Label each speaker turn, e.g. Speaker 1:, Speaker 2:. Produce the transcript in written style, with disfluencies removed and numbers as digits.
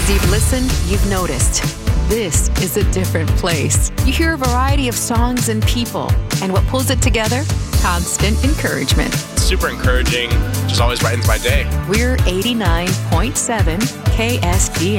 Speaker 1: As you've listened, you've noticed. This is a different place. You hear a variety of songs and people, and what pulls it together? Constant encouragement.
Speaker 2: Super encouraging, just always brightens my day.
Speaker 1: We're 89.7 KSGN.